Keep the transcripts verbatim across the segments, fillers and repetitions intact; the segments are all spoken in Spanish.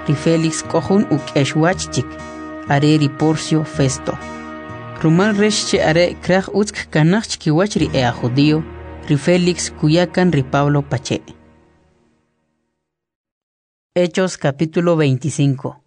ri Félix kohun uk'eshwachchik, are ri Porcio Festo. Rumal resh che are kraj utsk kanach chikiwach ri ea judío, ri Félix kuyakan ri Pablo pache. Hechos capítulo veinticinco.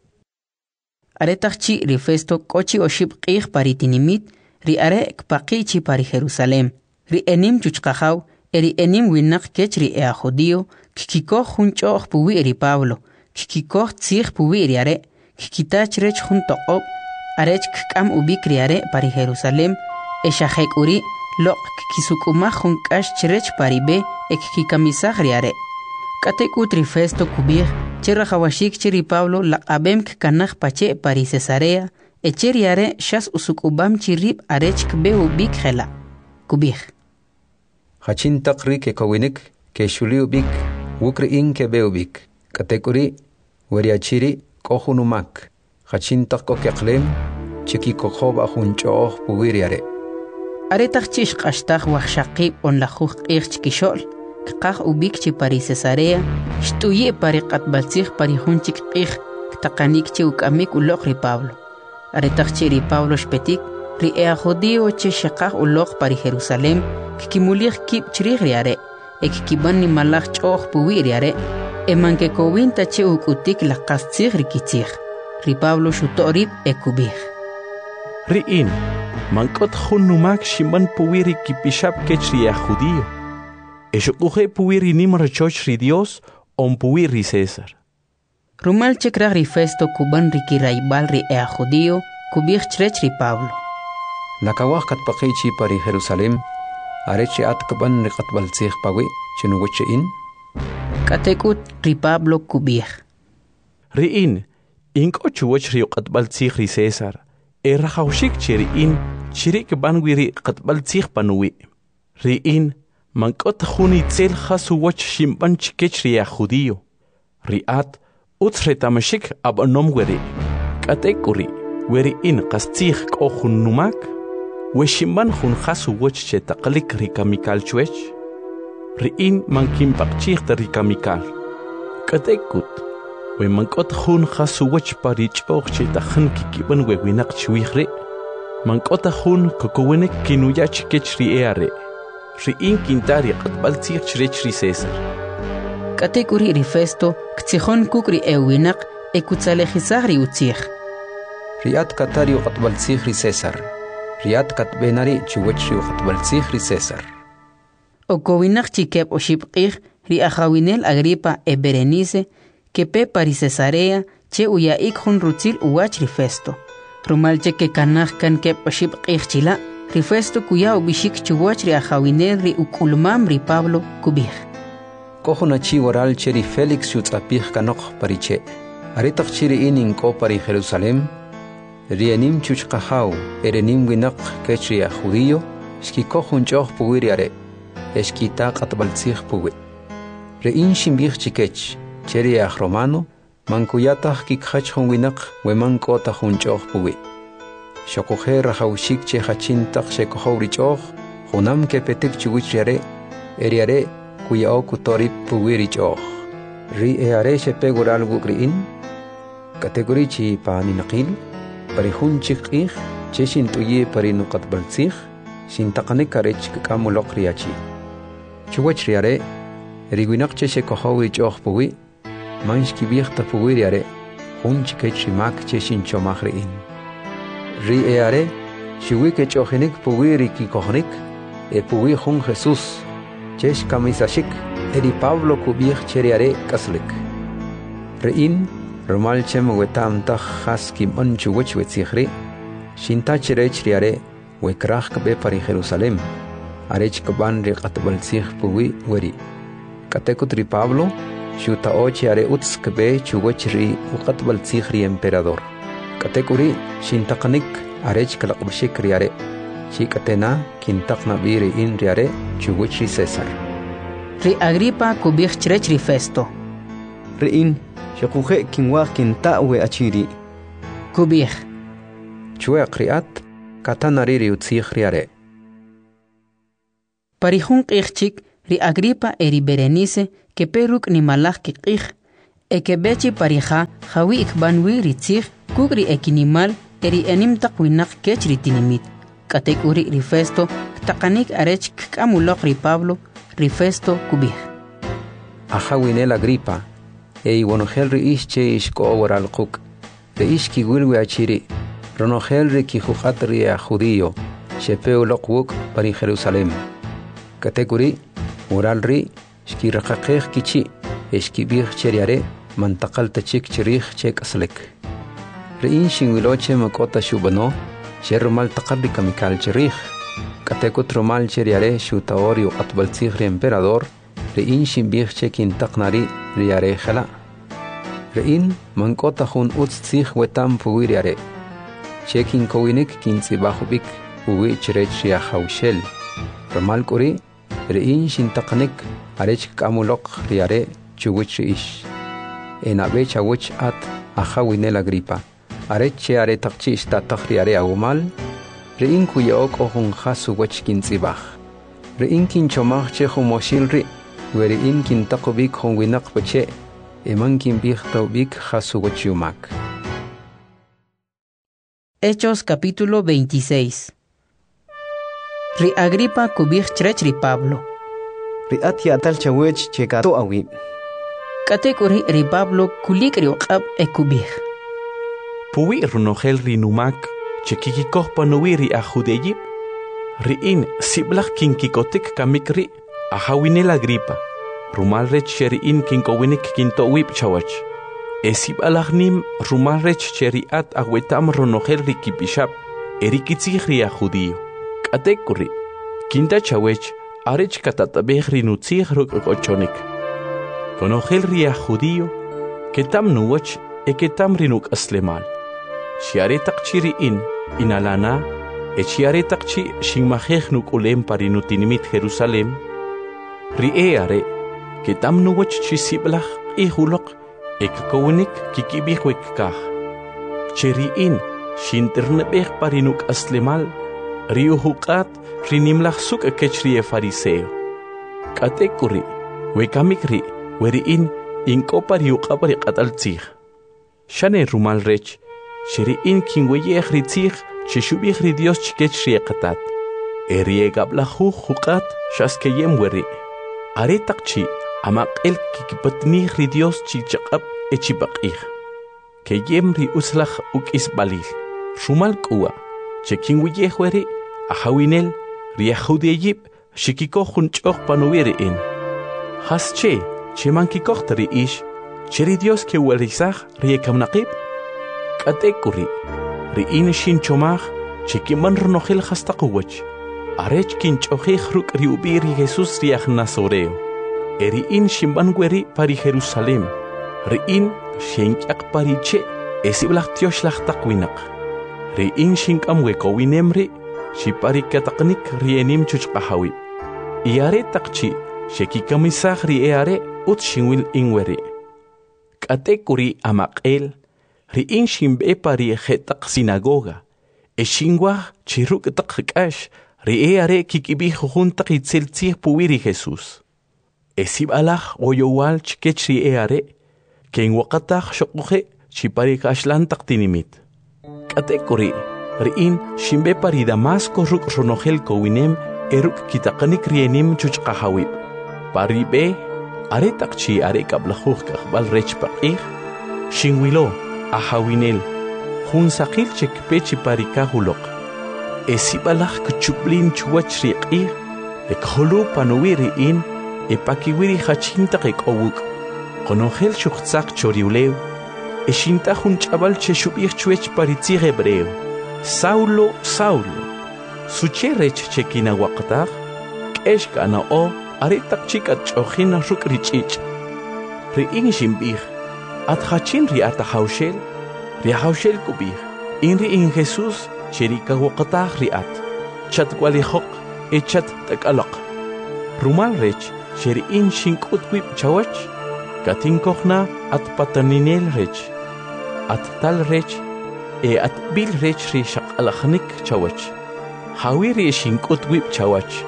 Aretachchi ri Festo kochi oshib qih paritinimit, ri are kpaqichi pari Jerusalem, ri enim chuchqajaw, eri enim winak kech ri ea judío, kikikoh junchoh puwi ri Pablo, kikikoh tzih puwi ri are, kikitach rech jun toqob, arech kikam ubik ri are pari Jerusalem, eshajek uri, loq kikisukumah jun kash chirech pari be, ek kikamisaj ri are. Katekut ri Festo kubir, cherra hawashik chiri Pablo laqabem kanaj pache pari Cesarea, echeri are shas usukubam chirib arech kbe ubik jela. Kubir. Hachin takri ke kawinik, ke shuli ubik, wukri in ke be ubik. Katekuri, weriachiri, kohunumak. Hachin takko ke klem, chiki kokhob ahun chooh puwiriare. Aretach chish qashtag wachshaqib on la juj irch kishol. Kqaj ubik chi pari Cesarea, shtuye pari qatbaltzig pari junchik qij, ktaqanik chi ukamik uloq ri Pablo. Aretach chi ri Pablo shpetik, ri ea judío chi shaqaj uloq pari Jerusalem, kikimulig kib chirij ri are, e kikiban ni malaj ch'oj puwi ri are, e manke kowinta chi ukutik laqastzig ri kitzig. Ri Pablo shutorib e kubij. Ri in, mankot junnumak shimban puwi ri kipishab kech ri ea judío. Eshukuhe puwiri nimar choch ri Dios on puwiri César. Rumal chekrag ri Festo kuban ri kiraibal ri ea judío, kubig chrech ri Pablo. Nakawah katpaqichi pari Jerusalem, areche at kaban ri qatbaltzig pawi, chenuweche in. Katekut ri Pablo kubig. Ri in, inko chuwech ri qatbaltzig ri César, e rajawshik chiri in, chirik banwi ri qatbaltzig panuwi. Ri in, mankot juni tzel khasu wach shimban chikech ri ea judío. Riat, utsretamashik abanom weri. Katekuri, weri in qastzig kohun numak. We shimban jun khasu wach chetaqlik ri kamikal chwech. Ri in mankim pakchig ri kamikal. Katekut, we mankot jun khasu wach parich och chetakhan kikiban we winak chwihri. Mankot jun kokowenek kinuya chikech ri eare. Ri in kintari qatbaltzig chrech ri César. Katekuri ri Festo ktsijon kukri ewinak e kutsalejizag ri utzig. Riat katari qatbaltzig ri César. Riat katbenari chuwech ri qatbaltzig ri César. Okowinak chikep oshibqig ri ajawinel Agripa e Berenice kepe pari Cesarea che uyaik jun rutzil uwach ri Festo. Rumalche ke kanaj kan kep oshibqig chila. Ri Festo kuya ubishik chuwach ri ajawinel ri ukulmam ri Pablo kubig. Kohunachi waral cheri Félix yutzapig kanok pariche. Aritach chiri inin ko pari Jerusalem. Rienim chuchqajaw erenim winak kech ri judío. Shki kohun choh puwiriare. Eshkita qatbaltzig puwi. Re in shimbig chikech. Cheri aj romano. Mankuyatah kikhach hun winak weman kota hun choh puwi. Shokoje rajawshik che hachin tak shekohori choh, junam ke petik chuwich yare, eriare kuyao kutorip puwiri choh. Ri eare shepe gural wukriin, kategori chi paani naqil, pari hun chikih, che shin tuye pari nuqat baltzig, shin taqanik karech kakamulok riachi. Chuwich riare, riguinak che shekohori choh puwi, manshki viechta puwiri yare, hun chikech rimak che shin chomahriin. Ri eare, shiwi ke chohenik puwi riki kohnik, e puwi jun Jesús, chesh kamisashik, eri Pablo kubich cheriare kaslik. Rein, romal chem wetam tach has kim on chuwech wetzihri, shinta cherech riare, we krach kabe pari Jerusalem, arech kaban ri qatbaltzig puwi weri. Katekut ri Pablo, shuta ochi are utz kabe chuwech ri uqatbaltzig ri emperador. Katekuri shintaqanik arech kalaqbshik riare. Shikatena kintaqna biri in riare chuwich ri César. Ri Agripa kubig chrech ri Festo. Ri in shakuje kinwa kinta we achiri. Kubig. Chue kriat katanari ri utzig riare. Parihun qijchik ri Agripa eri Berenice que peruk ni malaj ki qij Ekebechi parija jawi ikbanwi ritzig kugri ekinimal eri enim taqwinak kech ritinimit. Katek uri rifesto taqanik arech k'amulok ri Pablo rifesto kubij. Ajawinel Agripa, e iwonogel ri ische ishko waral quk. Ri ishki wilwi achiri, ronogel ri kijukat ri a judío, shepeo lokwuk pari Jerusalem. Katek uri, waral ri, shki rakakej kichi, eshki bij cheriare, mantakal tachik chirij chek aslek. Ri inshin wiloche makota shubano, Sherumal taqarri kamikal cherij, kateko tromal cheriare shutaorio atbaltzig emperador, rein shimbig chekin taqnari riare jala. Rein mankota hun utzig wetam fuiriare. Chekin kowinik kinzi bajubik uwi cherech ria haushel. Romal kuri, rein shin taqnik arech kamulok riare chuwich ish. Enabe chawich at ajawinel Agripa. Areche are takchi sta takhri are agumal rein kuya ok ohun khasu wachkin tsibah rein kin chomach che khumoshilri weri in kin taqbik khon winak bache eman kin bih tawbik khasu wachumak. Hechos capítulo veintiséis. Ri Agripa kubih chrech ri Pablo. Ri atia tal chawech chekato awi. Katek uri ri Pablo kulik ri oqab e kubih. Puwi runogel rinumak, chekikikoh panuiri a judeyip, riin siblach kinkikotik kamikri, a hawinel Agripa, rumalrech sheriin kinkowinik kintowip chawach. Esib alachnim rumalrech sheriat awetam runogel rikipishap, erikitzig ria judío. Katekuri, kinta chawech, arech katatabeh rinutzig rukochonik. Konogel ria judío, ketam nuwach, eketam rinuk aslemal. Shiare takchiri in, inalana, e shiare takchi shingmajej nuk ulem parinutinimit Jerusalem, rieare, que tam nuwach chisiblach i hulok, ek kowinik kikibihwek kah. Cheri in, shinternebech parinuk aslemal, riuhukat rinimlach suk ekechrie fariseo. Katekuri, wekamikri, weri in, inko pariukapari kataltzig. Shane rumal rech, Sheriin kinweye ritzig, chishubih ridios chikech riekatat. Eriega blahu hukat, shaskeyem weri. Are takchi, amak el kikipatni ridios chichakap echibakih. Keyem ri uslach uk isbalil. Rumal kuwa, chekinweye weri, ahawinel, riahudeyip, shikiko hunchoch panuiri in. Hasche, chemankikochtari ish, cheridios ke werizach riekamnaqib. Katekuri, riin shin chomach, chekiman runogel hastakuwach. Arech kinchochej ruk riubiri Jesus riach Nazoreo. Eriin shimbangueri pari Jerusalem. Riin shenyak pariche, esiblach tioshlach takwinak. Riin shinkamweko winemri, shipari kataknik rienim chuchqahawib. Iare takchi, shekikamisach rieare ut shinwil inweri. Katekuri amak'el, riin shimbe pari jetaq sinagoga, e shingwah chiruk taqkash, rie are kikibih juntaq itzeltzih puwiri Jesus. E sibalach oyowal chikech rie are, ken waqataq shokuje chipari kashlan taqtinimit. Katekuri, riin shimbe pari Damasco ruk ronogel kowinem eruk kitaqanik rienim chuchqahawib. Pari be, are takchi are kablajuj kakbal rech paqih, shingwilo, ahawinel, hun sakil chek pechi parikahulok. Esibalach kuchublin chuwach riqih, ekholu panuwiri in, epakiwiri hachinta ekowuk. Konogel shukhtzak choriulew, eshinta hun chabal cheshubih chuech paritzig hebreo. Saulo, Saulo, sucherech chekina waqtaq, keshkana o, aretak chikat chochina ruk richich. Riin shimbih, at hachin ri ata haushel, ri haushel kubih, in ri in Jesus, cherika waqtaq ri at, chat walihok, e chat takalok. Rumal rech, sheri in shinkut wip chawach, katin kochna at pataninel rech, at tal rech, e at bil rech ri shak alachnik chawach. Hawiri shinkut wip chawach.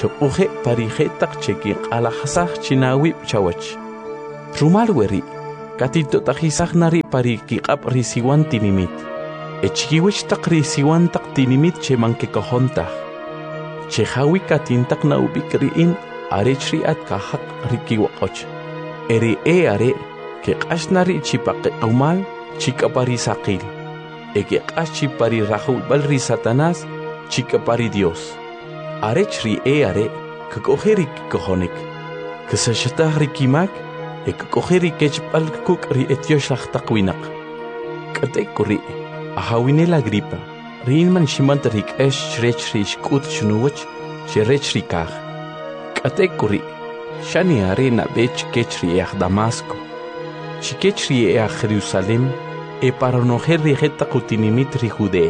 Shopuje parijetak chekin alahasach chinawip chawach. Rumal weri, katito tajisagnari pari kiqap risiwan tinimit. Echkiwich tak risiwan tak tinimit che manke kohonta. Che hawi katintak na ubik riin arech riat kahak rikiwakoch. Eri e are ke qashnari chipaqe umal chikapari saqil. Eke qashi pari rahul balri Satanás chikapari Dios. Arech ri e are ke koheri kohonik. Que sashatah rikimak ek koheri kechpal kuk ri etioshach takwinak. Kate kuri ahawinel Agripa rinman shimant rik esh rech rish kut shnuwach sherech rikah. Kate kuri shani arena bech kechri ech Damasco. Chikechri ech Jerusalem e paronoher rijeta kutinimit ri Judea.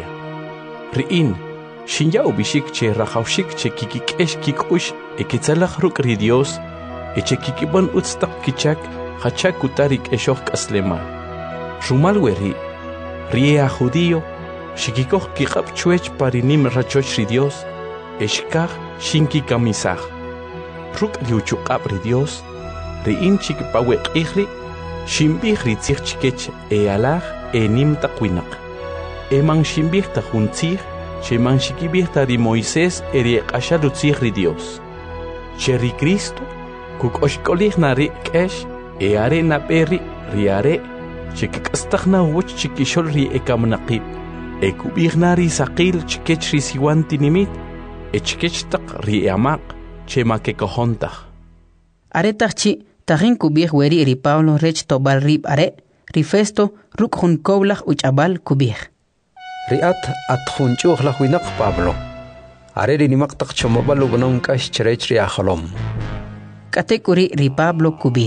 Riin shinya ubishik che rachawshik che kikikesh kikush e kitzalach ruk ri Dios e che kikibon utstak kichak hachak utarik eshok aslemal. Rumal weri ria judío shikikoh kikap chuech parinim rachoch ri Dios eshkach shinki kamisach. Ruk liuchukap ri Dios riin chikpawe qihri shimbih ri tzich chikech e alach e nim takwinak. E man shimbih ta juntzich che man shikibih ta ri Moisés e ri qashalu tzich ri Dios. Che ri Cristo kuk oshkolih na ri kesh e are na peri ri are che kikastach na woch chikishol ri e kamnaqib e kubih na ri saqil chikech ri siwan tinimit e chikech tak ri amaq che ma ke kohontach. Are tachi tahin kubih weri ri Pablo rech tobal rib are ri Festo ruk hun koblach uchabal kubih. Riat at hunchuh la huinak Pablo. Are ri nimak tak chomabalu gunong kash cherech ri akhalom. Kate kuri ri Pablo kubih.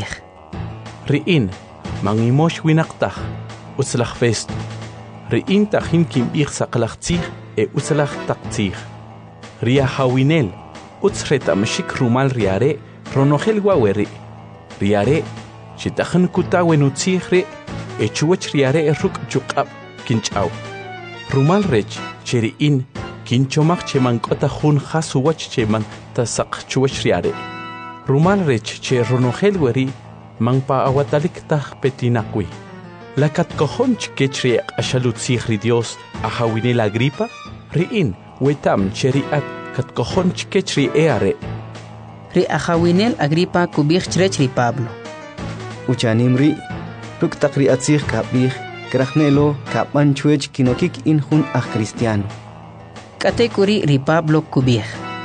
Riin mangimosh winaktach uslach Festo. Riin tahin kimbih saqlach tzich e uslach taktzich. Ria hawinel utsreta mashik rumal riare ronogel waweri. Riare chitahan kutawen utzihre e chuwach riare ruk chukap kinchaw. Rumal rech cheriin kinchomak cheman kota hun khasuwach cheman tasak chuwach riare. Rumal rech che ronogel weri mangpa awatalik tah petinakwi. Lakat kohon chikechri ashalut sihri Dios ahawinel Agripa riin wetam cheriat kat kohon chikechri eare. Ri ahawinel Agripa kubih chrech ri Pablo. Uchanimri ruk takri atzih kabih krachnelo kapan chuech kinokik in hun a cristiano. Kate kuri ri Pablo kubih.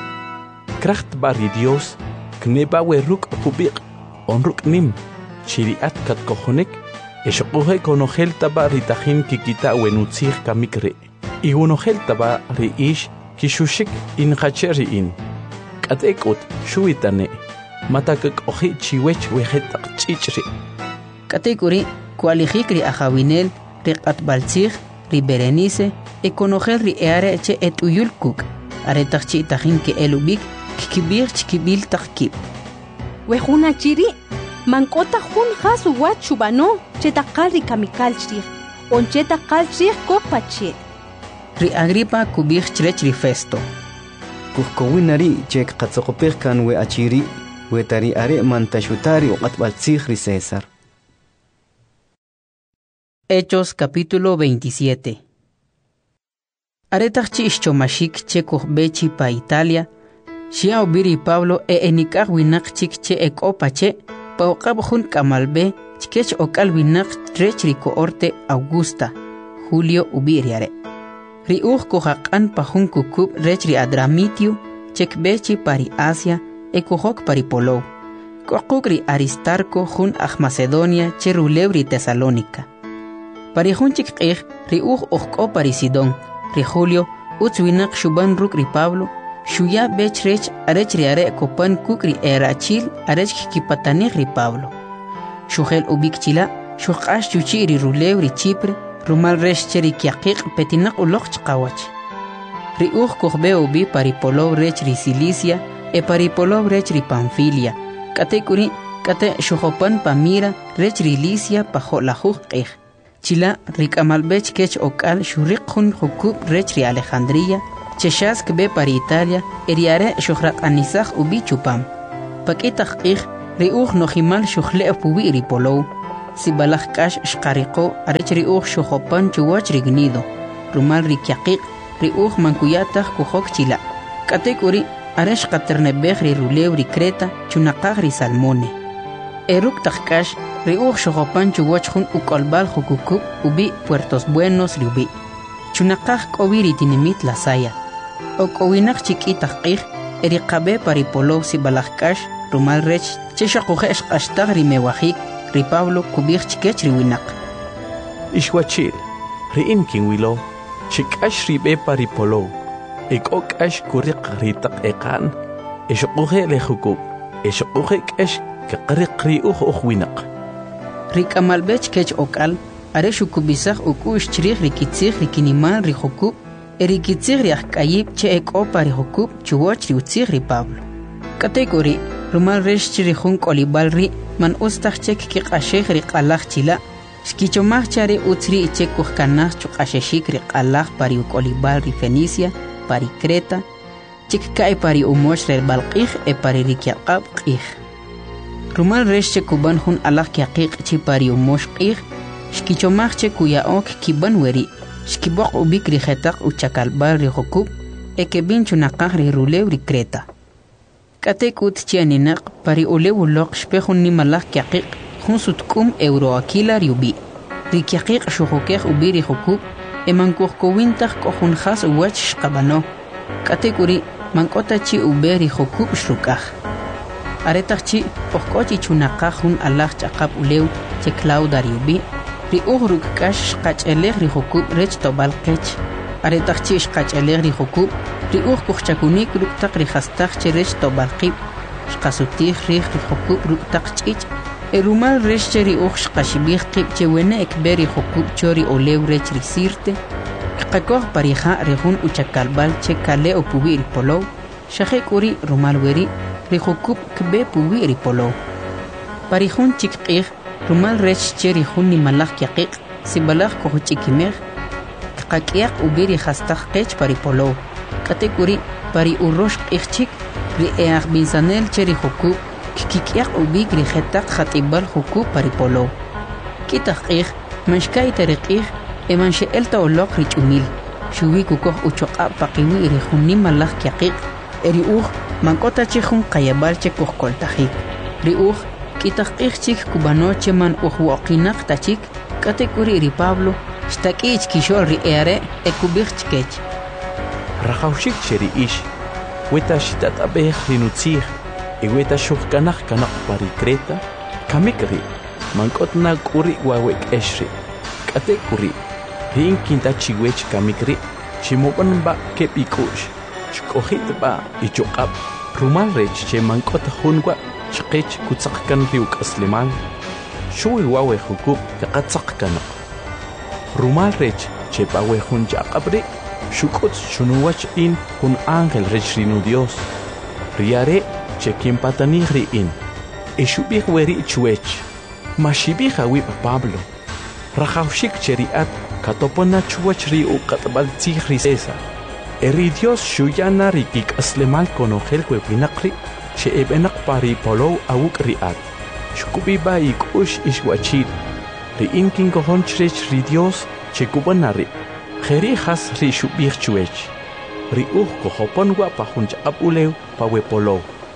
Kracht bari Dios kneba we ruk kubih on ruk nim chiriat kat kohonek eshokuhe konogel taba ritahin kikita wenutzih kamikre. I unogel taba ri ish kishushik in hacheri in. Katekut shuitane matakak ohi chiwech wehetak chichri. Katekuri kualijik ri ahawinel ri qatbaltzih ri Berenice e konogel ri eare che et uyul kuk are takchi tahin ke elubik kikibir chikibil takkib. Wehuna chiri mankota hun hasu wat chubano chetakal ri kamikal chri on chetakal chri kopache. Ri Agripa kubih chrech ri Festo. Kuhkowinari chek qatzokopih kan we achiri we tari are mantashutari o qatbaltzih ri César. Hechos capítulo veintisiete. Aretach ischomashik che kuhbechi pa Italia, shia obiri Pablo e enikah winak chik che ek opache, pa okab hun kamalbe, chikech okal winak trech ri coorte Augusta, Julio ubiriare. Ri uj kuhakan pa hun kukub rech ri Adramitio, chek bechi pari Asia, e kuhok pari Polou. Kokuk ri Aristarco hun aj Macedonia che rulew ri Tesalónica. Pari hun chik qih ri uj okko pari Sidón, ri Julio utz winak shuban ruk ri Pablo, shuya bech rech arech ri are kopan kuk ri erachil arech kipatanih ri Pablo. Shuhel ubik chila, shuqash chuchi ri rulew ri Chipre, rumal resh cheri kiaqiq petinak uloq chqawach. Ri uj kuhbe ubi pari Polou rech ri Cilicia, e pari Polou rech ri Panfilia, kate kuri kate shuhopan pa Mira rech ri Licia pa jolajuj qih. Chila rik amalbech kech okal shuriq hun hukub rech ri Alejandría, cheshask be pari Italia, eriare shuhraq anisaj ubi chupam. Pakitaq qih ri uj nojimal shuhle pubi ri Polou, sibalaj k'ax xqariqo arech ri'uj xojopan chuwach rignido rumal rikyaqiq ri'uj mankuyataj kujok chila k'atek uri arex qaternebej ri rulew ri Creta chunaqaj ri Salmone eruk taj k'ax ri'uj xojopan chuwach jun uk'olb'al jukukub ubi Puertos Buenos ri ubi chunaqaj k'owi ri tinimit Lasaya ok'owinaq chik'itaj q'ij eri qabe paripolo sibalaj k'ax rumal rech che xaquje xq'axtaj ri mewajik ri Pablo kubij chikech ri winaq ixwachil ri'in kinwilo chik'ax ribe paripolo ek'o k'ax kuriq ritaq eqan exoquje lejukub exoquje k'ax kaqriq ri uj uj winaq ri k'amalb'ech kech ok'al are xukubisaj uk'u'x chriij ri kitzij ri kinimal ri jukub eri kitzij ri ajk'ayib che ek'o pa ri jukub chuwoch ri utzij ri Pablo k'atek uri rumal rex chi ri jun k'olib'al ri man ustaj chek kiq'axej ri q'alaj chila xkichomaj cha ri utz ri ichek kujkanaj chuq'axexik ri q'alaj pa ri uk'olib'al ri Fenicia pa ri Creta chik ka'y pa ri umoch reb'al q'ij e pa ri rikyaq'ab' q'ij rumal rex che kuban jun alaj kyaqiq' chi pa ri umox q'ij xkichomaj che kuya'ok kiban weri xkiboq ubik ri jetaq uchakalb'al ri jukub e keb'in chunaqaj ri rulew ri Creta k'atek ut chi aninaq pa ri ulew uloq xpe jun nimalaj kyaqiq' jun sutk'um Euroaquila ri ubi ri kyaqiq' xujukej ubi ri jukub e mankujkowintaj k'o jun jas uwach xqab'ano k'atek uri mank'ota chi ube ri jukub xruk'aj aretaj chi ojk'o chi chunaqaj jun alaj ch'aqap ulew che Clauda ri ubi ri uj ruk' k'ax xqach'elej ri jukub rech tob'al qech aretaj chi xqach'elej ri jukub ri uj kujchakunik ruk' taq ri jastaj che rech tob'al qib' xqasutij riij ri jukub ruk' taq ch'ich' e rumal rex che ri uj xqaxib'ij qib' che wene ekb'e ri jukub cho ri olew rech ri Sirte qakoj pa ri ja' ri jun uchakalb'al che kale' o puwi ri polow xajek uri rumal weri ri jukub kb'e puwi ri polow pa ri jun chik q'ij rumal rech che ri jun nimalaj kyaqiq' sibalaj kujuch'ikimej qak'iyaq ubi ri jastaj qech pa ri polow k'atek uri pa ri urox q'ij chik ri eaj binsanel che ri jukub kik'iyaq ubik ri jetaq jat'ib'al jukub pa ri polow k'itaj q'ij manxka'yta ri q'ij e manxe'elta oloq ri ch'umil xuwi kukoj uchoq'ab' paqiwi ri jun nimalaj kyaqiq' e ri uj mank'ota chi jun qayab'al che kujkoltajik ri uj k'itaj q'ij chik kub'ano che man uj woqinaq ta chik k'atek uri ri Pablo xtak'i' chkixo'l ri eare e kub'ij chkech rajawxik che ri ix weta xitat'ab'ej ri nutzij y weta xujkanaj kanaq pa ri Creta kamik ri mank'ot na k'uri wawe k'ex ri k'atek uri ri'in kinta chiwech kamik ri ximub'anb'a keb' ik'u'x xk'ojitb'a ichoq'ab' rumal rech che mank'ot jun wa' chqech kutzaq kan ri uk'aslimal xuwi wawe jukub kaqatzaq kanaq rumal rech che pawe jun ch'aq'ab' ri xuk'utz xunuwach in jun ángel rech ri nu Dios riare che kinpatanij ri'in e xub'ij weri chwech maxib'ij awib' Pablo rajawxik che ri'at katopona chuwach ri uq'atb'al tzij ri César e ri Dios xuyana ri kik'aslimal konojel wewinaq ri che eb'enaq pa ri polow awuk' ri'at xkub'ib'a ik'ux ixwachil ri'in kinkojon chrech ri Dios che kub'ana ri jeri jas ri xub'ij chwech ri uj kojopon wa pa jun ch'aq'ab' ulew pa we polow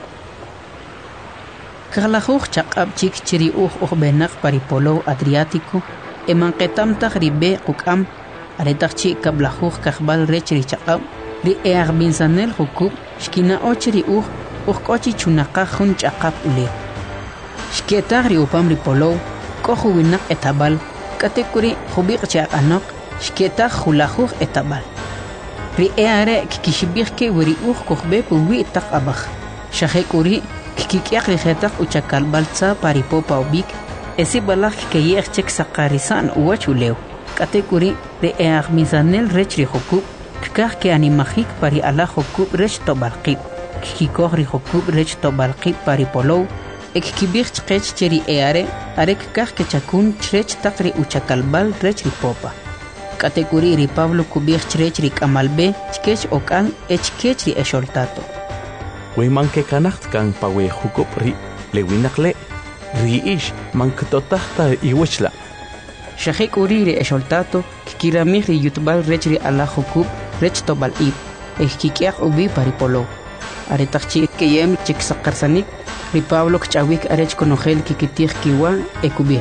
kaqlajuj chaq'ab' chik che ri uj ujb'enaq pa ri polow Adriático e manqetamtaj ri b'e' quk'am aretaj chi kablajuj kajb'al rech ri chaq'ab' ri eaj binsanel jukub xkina'o che ri uj ujk'o chi chunaqaj jun ch'aqap ulew xke'taj ri upam ri polow k'o juwinaq etab'al k'atek uri jubiq' che aq'anoq xke'taj julajuj etab'al ri e are kikixib'ij ke weri uj kujb'e puwi taq ab'aj xajek uri kik'iyaq ri jetaq uchakalb'al tza pa ri popa ubik e sibalaj kikeye'ej chek saqarisa'n uwach ulew k'atek uri ri eaj binsanel rech ri jukub kikaj ke animajik pa ri alaj jukub rech tob'al qib' kikikoj ri jukub rech tob'al qib' pa ri polow e kikib'ij chqech che ri e are are kikaj kechakun chrech taq ri uchakalb'al rech ri popa k'atek uri ri Pablo kub'ij chrech ri k'amalb'e chkech ok'an e chkech ri exoltato we mankekanaj kan pa we jukub ri le winaq le riish mankatotahta iwachla. Shahik uri ri esholtato kikiramih ri yutbal rech ri ala hukub rech tobal ib ehkikiak ubi paripolo. Aretachchi keyem chiksaqarsanik ri Pablo kchawik arech konogel kikitih kiwa ekubih.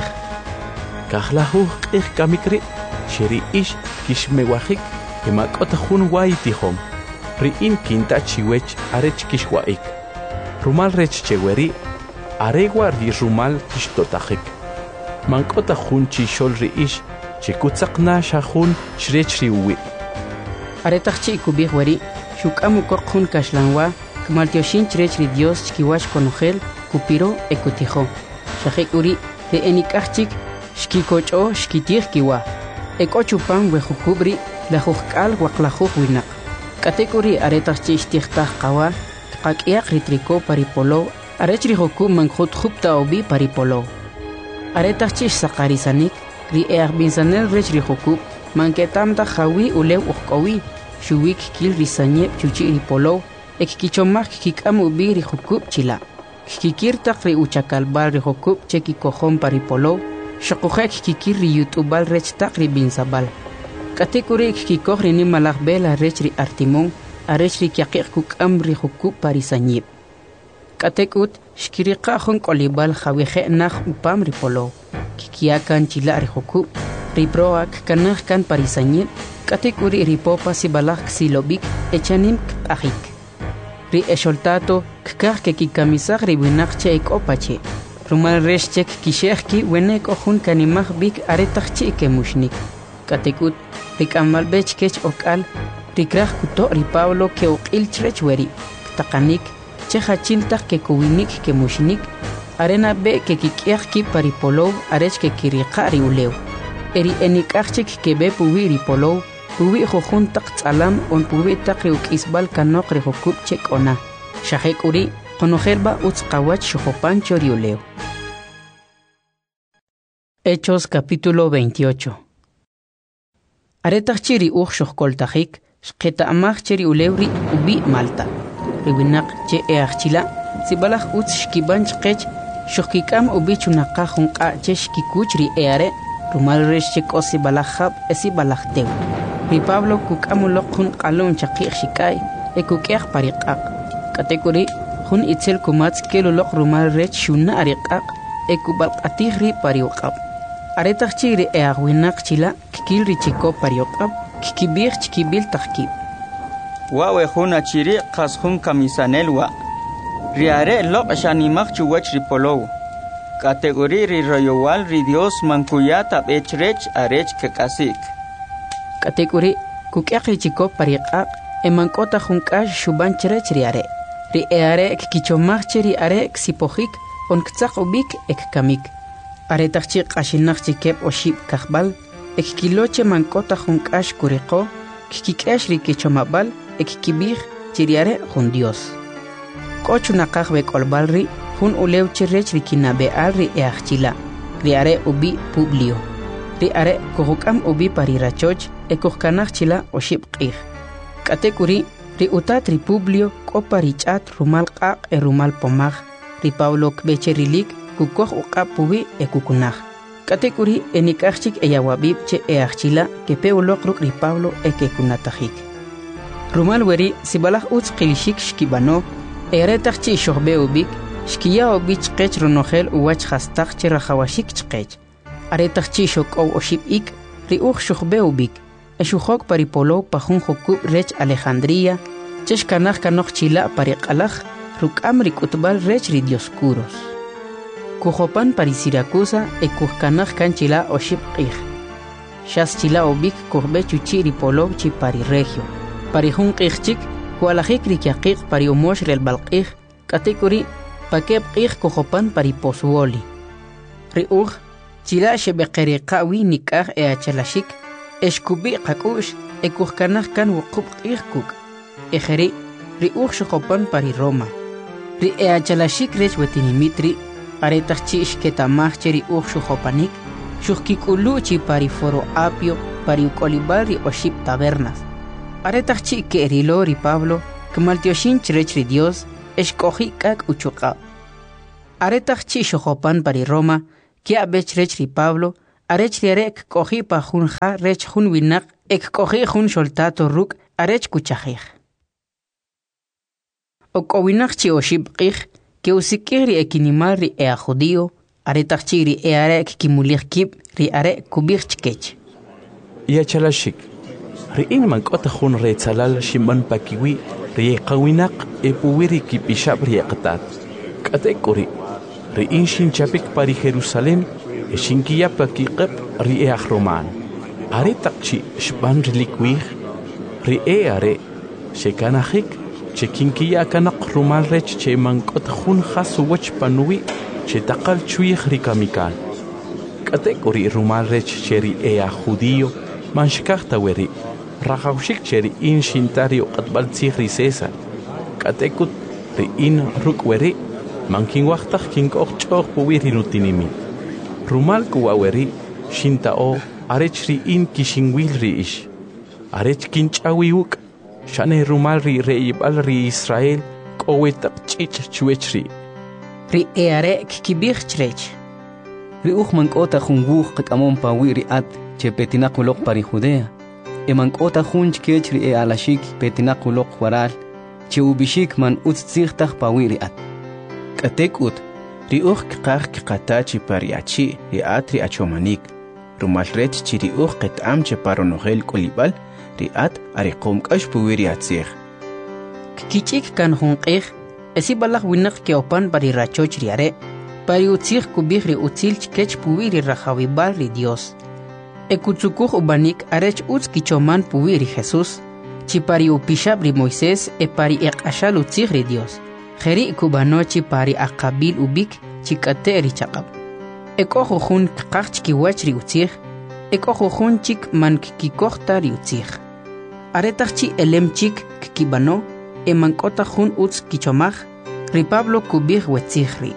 Kahlahu qih kamikri sheri ish kishmewahik kemakota hun waitihom. Riin kinta chiwech arech kishwaik. Rumal rech cheweri aregwa ri rumal kishtotajik. Mankota hun chishol riish chikutzaqna shahun shrech riwi. Aretachchi kubih wari shukamu kokhun kashlanwa kmaltioshin chrech ri Dios chkiwash konogel kupiro ekutijo. Shahik uri ri enikachik shkikocho shkitih kiwa. Ekochupan wehukubri la hukal waklahuh winak. Kategori aretachchi ishtihtaj qawa qaqiaq ritriko paripolo arech ri hoku mankhut khupta obi paripolo. Aretachchi saqarisanik ri earbinsanel rech ri hoku manketamta jawi ulew uqowi shuwik kil risanye chuchi ripolo ekkichomaj kikam ubi ri hoku chila. Kikirtaq ri uchakalbal ri hoku cheki kojon paripolo shaqujek kikir ri yutubal rech taq ri binsabal. Kategori kikoj ri nimalaj bela rech ri artimon arech ri kiaqiq kukam ri huku parisanyib. Katekut shkiriqa jon kolibal jawije naj upam ri polo. Kikiakan chila ri huku ri proak kanaj kan parisanyib. Kategori ri popa sibalaj ksilobik echanim k'ajik. Ri esholtato kkaj ke kikamisaj ri winaq che ekopache. Rumal rech chek kishejki wenek ojun kanimaj bik aretachchi kemushnik. Katekut rikamal bech kech okal rikraj kuto ri Pablo ke uqil chrech weri taqanik che hachiltaj ke kuwinik ke mushnik arena be ke kikiaj ki paripolo arech ke kiriqa ri ulew eri enikachik ke be puwi ri polo puwi jojun taq tsalam on puwi taq ri ukisbal kanok ri hokub chek ona shahek uri qonojelba utz qawach shopancho ri ulew. Hechos capítulo veintiocho. Aretachchi ri uj shohkoltajik shqeta amaj cheri ulewri ubi Malta. Riwinaq che eachchila sibalaj utz shkiban chqech shohkikam ubi chunaqa junqa che shkikuch ri eare rumal resh che kosi balajab esi balajtew. Ri Pablo kukamuloq jun qalon chaqiq shikay e kukeaj pariqaq. Kategori jun itzel kumatz keluloq rumal rech shuna ariqaq e kubalqatij ri pariuqab. Aretachchi ri eagwinaq chila kikil ri chiko pariuqab kikibir chikibil tajkib. Wawe juna chiri qas jun kamisanelwa. Riare loq shanimaj chuwach ri polow. Kategori ri royowal ri Dios mankuyata bechrech arech kekasik. Kategori kukeaq ri chiko pariqaq e mankota junkash shuban chrech riare. Ri eare kikichomaj cheri are ksipojik on ktzaq ubik ekkamik. Aretachchi qashinaq chikep oshib kajbal ekkiloche mankota junkash kuriqo kikikesh ri kichomabal ekkibij chiriare jun Dios. Kochunaqaj bekolbal ri jun ulew chirech ri kinabeal ri eachchila riare ubi Publio. Ri are kujukam ubi parirachoch ekujkanaj chila oshib q'ij. Katekuri ri utat ri Publio k'opa ri ch'at rumal q'aq e rumal pomaj ri Pablo kbecherilik kukoj uqab puwi ekukunaj. Katekuri enikachik eyawabib che eachchila que peuloq ruk ri Pablo ekekunatajik. Rumal weri sibalaj utz qilishik shkibano eretachchi shohbe ubik shkiya ubich qech ronogel uwach hastaj che rajawashik chqech. Aretachchi shokow oshib ik ri uj shohbe ubik eshujok paripolo pajun jokub rech Alejandría chesh kanaj kanoj chila pariqalaj rukam ri kutbal rech ri Dioscuros. Kujopan pari Siracusa e kujkanaj kanchila oshib q'ij. Shas chila ubik kujbe chuchi ri polo chi pari regio. Pari jun q'ij chik kualajik ri kiaqiq pari umosh rel balq'ij katekuri pakeb q'ij kujopan pari Pozuoli. Ri uj chila shebeqeriqawi nikaj e achalashik eshkubi qak'ush e kujkanaj kan wuqub q'ij kuk. Ejeri ri uj shojopan pari Roma. Ri e achalashik rech wetinimitri aretachchi ishketamaj cheri uj shujopanik shujkik'ulu chi pari Foro Apio pari ukolibal ri oshib tabernas. Aretachchi ke'rilo ri Pablo kmaltioshin chrech ri Dios eshk'oji k'ak' uchuqab. Aretach chi shohopan pari Roma, kia bech rech ri Pablo, arech ri arek kohi pa hun ha rech hun winak, ek kohi hun soltato ruk arech kuchahich. Ok owinak chi oshib qich, que usikir ri ekinimal ri ea judío, aretach chi ri ea arek kimulich kib ri arek kubich chkech. Ya chalashik, ri in mankota hun re tzalal shimban pakiwi, ri qawinak e puwiri kibishab ri qatat. Katekuri, ri in shin chapik pari Jerusalem, e shin kiyapa kiqab ri ea roman. Aretach chi shban relikwih, ri ea are, shekanahik, che kinkiya kanak rumal rech che mankot hun khasu wach panui che takal chuih rikamikal. Katekuri rumal rech cheri ea judío man shkachta weri rajawshik cheri in shintario qatbal tzihri César. Katekut ri in ruk weri man kinwachtak kinkok choch puwiri nutinimi. Rumal kuwa weri shintao arech ri in kishingwil ri ish. Arech kinchawiuk shane rumal ri reibal ri Israel kowetak chich chuechri. Ri eare kikibich chrech. Ri uch mankota jun wuch qakamon pawi ri at che petinakulok pari Judea. E mankota jun chkech ri e alashik petinakulok waral che ubishik man utzigtach pawi ri at. Katek ut ri uch kqach qatachi pariachi ri at ri achomanik. Rumal ret chi ri uch qetam che paronogel kolibal riat ariqom kash puwiri atzig. Kichik kan hunqih, esi balak winak keopan pari rachoch riare, pari utzig kubih ri utzil chkech puwiri rajawibal ri Dios. Ekutsukuj ubanik arech utz kichoman puwiri Jesus, chi pari upishab ri Moisés e pari eqashal utzig ri Dios. Jeri kubano chi pari akabil ubik chi kate ri chaqab. Ekojo jun kqach chkiwach ri utzig, ekojo jun chik man kikikohta ri utzig. Aretachchi elemchik kibano e mankota jun utz kichomach ri Pablo kubih wetzigri.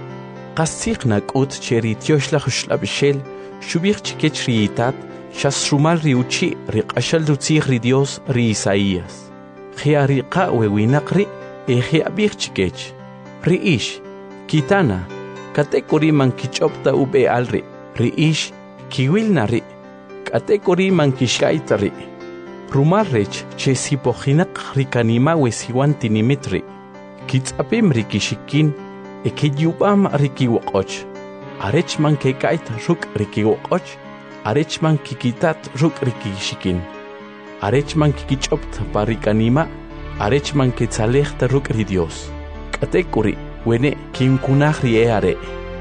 Qasig nakut cheri tioshlach shlabshel shubich chikech riitat shasrumal ri uchi ri qashal utzig ri Dios ri Isaías. Khiari qa wewinaqri e khiabich chikech. Ri ish kitana katekuri man kichopta ube alri. Ri ish kiwilna ri katekuri man kishkaita ri. Rumal rech che sipojinak rikanima wesiwan tinimitri. Kitzapim rikishikin e kiyubam rikiwokoch. Arech man kekait ruk rikiwokoch. Arech man kikitat ruk rikishikin. Arech man kikichopt parikanima. Arech man ketzalechta ruk ri Dios. Katekuri wene kinkunach rieare.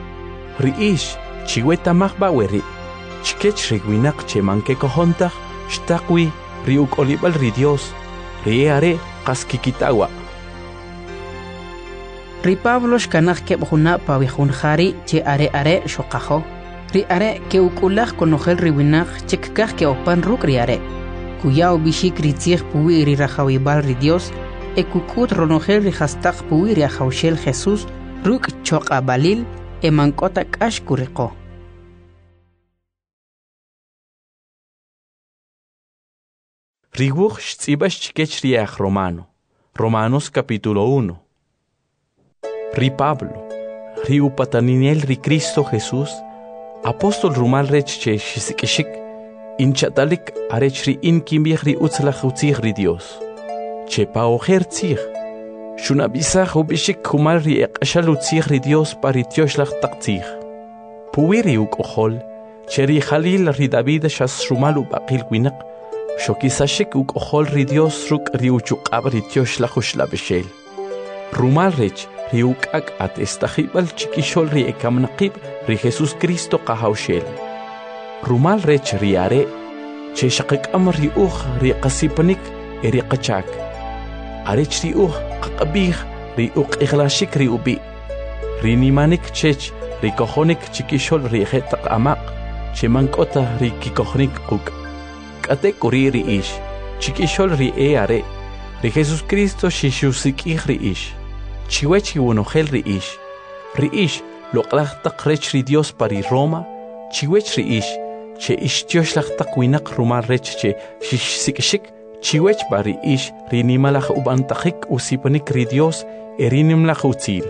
Riish chiweta mahba weri. Chkech rigwinak che man kekohontach shtakwi riuk olibal ri Dios, riare kaskikitawa. Ri Pablo shkanach kebjuna pawihunjari che are are shokajo. Ri are ke ukulach konojel riwinach chekkach ke opan ruk ri are. Kuyao bishik ritzig puwi ri rajawibal ri Dios, e kukut ronojel ri hastak puwi ri ajaushel Jesus ruk choka balil e mankota kash kuriko. Riwuch shtzibas chikech riach Romano. Romanos capítulo uno. Ri Pablo, ri upataniniel ri Cristo Jesús, apóstol rumal rech che shisikishik, inchatalik arech ri inkimbich ri utzlach utzig ri Dios. Che paojer tzig, shunabisach ubishik kumal ri eqashal utzig ri Dios pari tioshlach taktzig. Puwiri uk ojol, che ri Jalil ri David shas rumal ubaqil winak, shokisashik uk ojol ri Dios ruk ri uchuqab ri tioshlach ushlabeshel. Rumal rech ri ukak at estajibal chikishol ri ekamnaqib ri Jesus Cristo qahawshel. Rumal rech ri are, che shaqikam ri uj ri qasipanik e ri qachak. Arech ri uj qaqabih ri uq iglashik ri ubi. Ri nimanik chech ri kohonik chikishol ri jetaq amaq, che mankota ri kikohnik quk. Katekuri ri ish, chikishol ri e are, ri Jesus Cristo shishusik ri ish. Chiwechi wonogel ri ish. Ri ish loqlachtaq rech ri Dios pari Roma, chiwech ri ish, che ish tioshlachtaq winak rumal rech che shishsikishik, chiwech bari ish ri nimalach ubantaqik usipanik ri Dios e ri nimlach utzil.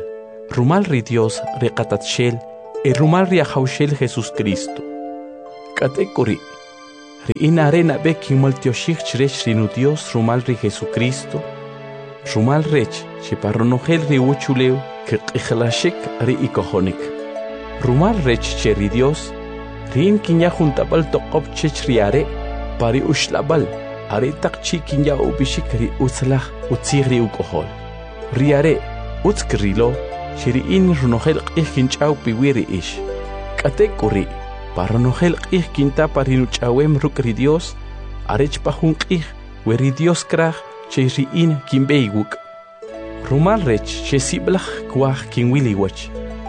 Rumal ri Dios ri qatatshel e rumal ri ajawshel Jesús Cristo. Katekuri ri inarena be kimoltioshik chrech ri nu Dios rumal ri Jesucristo. Rumal rech che parronogel ri uchuleu que qixlashik ri ikohonik. Rumal rech che ri Dios rin kinya juntabal toqob chech riare pari ushlabal are takchi kinya ubishik ri utzlah utzigri ukohol. Riare utzkrilo chiri in runogel qixkinchau piwiri ish. Katekuri parronogel qixkinta parinuchawem rukri Dios arech pahun qix weri Dios kraj che ri in kimbeiguk. Rumal rech che siblach kwaj kinwiliwach.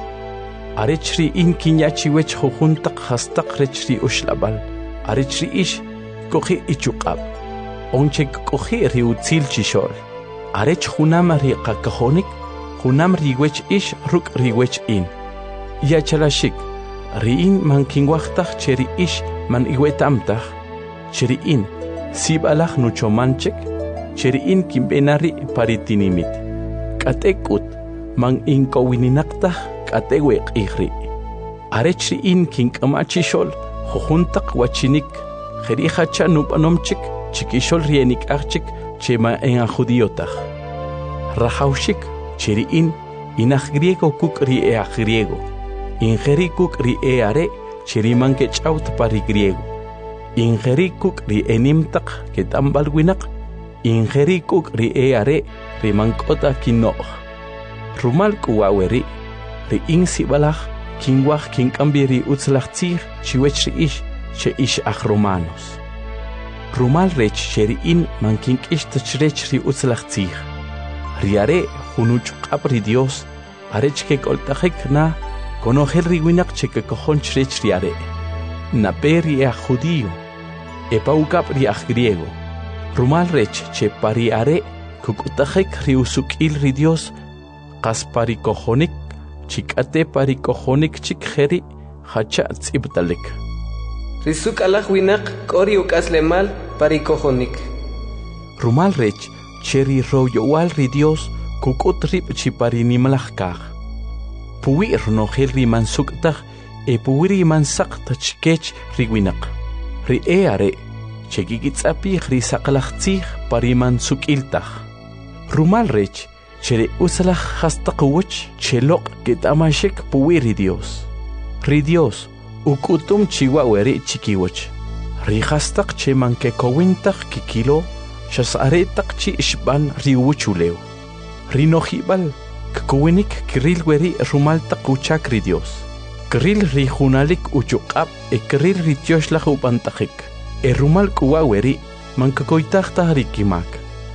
Arech ri in kinyachiwech jujuntak hastak rech ri ushlabal. Arech ri ish kohi ichuqab. Onche kohi ri utzil chishol. Arech junam ri qakahonik, junam ri wech ish ruk ri wech in. Yachalashik, ri in man kinwachtak che ri ish man iwetamtak. Che ri in sibalach nuchomanchek, che ri in kimbenari paritinimit. Katekut man inkowininaktah kateweq ihri. Arech ri in kinkamachishol, jujuntak wachinik, jerihacha nupanomchik, chikishol rienik archik, chema en a judiotaj. Rajaushik, cheri in, inaj griego kuk ri ea griego. Ingeri kuk ri eare, cheri man kechaut pari griego. Ingeri kuk ri enimtak ketambalwinak, ingeri kuk ri eare, ri mankota kinoj. Rumal kuwaweri, ri in sibalaj, kinwaj kinkambiri utzlachtzig, chiwech ri ish, che ish aj romanos. Rumal rech cheri in man kinkishtach rech ri utzlachtzig. Riare junuchqab ri Dios, arech ke koltajek na, konojel ri winak che ke kojonch rech riare. Nape ri aj judío, epaukab ri aj griego. Rumal rech che pariare, kukutajek ri usukil ri Dios, qaspari kojonik, chikate pari kojonik chik jeri, hacha tzibtalik. Risuk alaj winak kori ukaslemal pari kojonik. Rumal rech cheri royowal ri Dios kukut rip chipari nimalajkaj. Puwi ronogel ri mansuktaj e puwi ri mansakta chikech ri winak. Ri eare chekikitzapi ri sakalajtzig pari mansukiltaj. Rumal rech cheri usalaj hastaqwuch chelok ketamashek puwi ri Dios. Ri Dios ukutum chiwaweri chikiwach. Rihastak che manke kowintak kikilo, shasaretak chi ishban riwuchuleo. Rinojibal, kkowinik kirilweri rumaltak uchak ri Dios. Kiril rijunalik uchukab e kiril ritioshlag upantajik. E rumal kuwaweri mankakoitakta rikimak.